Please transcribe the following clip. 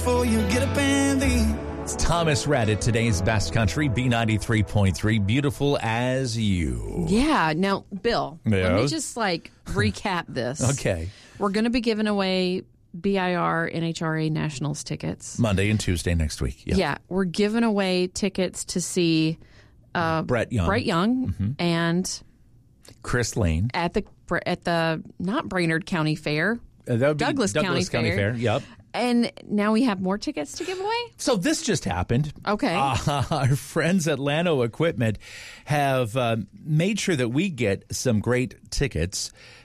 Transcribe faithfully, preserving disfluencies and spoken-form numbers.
Before you get up and leave. It's Thomas Rhett at today's Best Country, B ninety-three point three, Beautiful as You. Yeah. Now, Bill, let me Yes? just like recap this. Okay. We're going to be giving away B I R N H R A Nationals tickets. Monday and Tuesday next week. Yep. Yeah. We're giving away tickets to see uh, Brett Young. Brett Young and Chris Lane. at the at the not Brainerd County Fair. Uh, that would be Douglas County County Fair. Fair. Yep. And now we have more tickets to give away? So this just happened. Okay. Uh, our friends at Lano Equipment have uh, made sure that we get some great tickets